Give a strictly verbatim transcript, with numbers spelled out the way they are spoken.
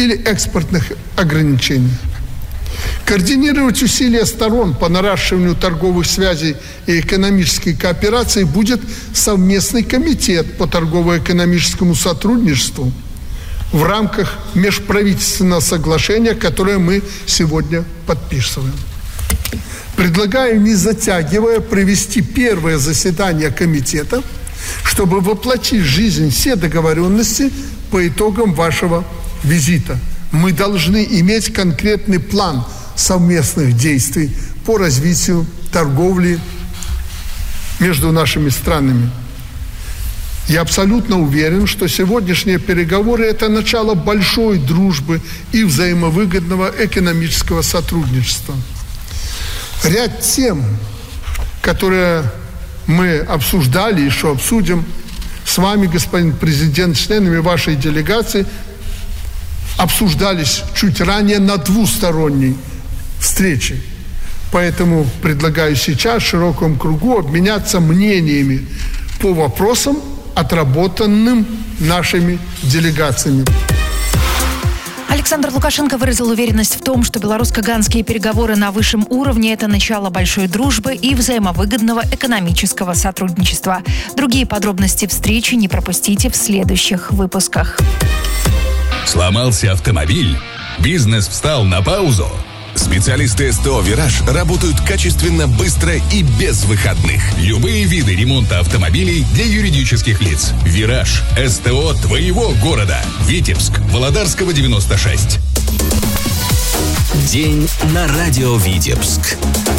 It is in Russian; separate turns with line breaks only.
или экспортных ограничений. Координировать усилия сторон по наращиванию торговых связей и экономической кооперации будет совместный комитет по торгово-экономическому сотрудничеству в рамках межправительственного соглашения, которое мы сегодня подписываем. Предлагаю, не затягивая, провести первое заседание комитета, чтобы воплотить в жизнь все договоренности по итогам вашего визита. Мы должны иметь конкретный план совместных действий по развитию торговли между нашими странами. Я абсолютно уверен, что сегодняшние переговоры – это начало большой дружбы и взаимовыгодного экономического сотрудничества. Ряд тем, которые мы обсуждали, еще обсудим с вами, господин президент, членами вашей делегации, обсуждались чуть ранее на двусторонней встрече. Поэтому предлагаю сейчас в широком кругу обменяться мнениями по вопросам, отработанным нашими делегациями.
Александр Лукашенко выразил уверенность в том, что белорусско-ганские переговоры на высшем уровне – это начало большой дружбы и взаимовыгодного экономического сотрудничества. Другие подробности встречи не пропустите в следующих выпусках.
Сломался автомобиль? Бизнес встал на паузу? Специалисты СТО «Вираж» работают качественно, быстро и без выходных. Любые виды ремонта автомобилей для юридических лиц. «Вираж» – СТО твоего города. Витебск, Володарского, девяносто шесть.
День на радио «Витебск».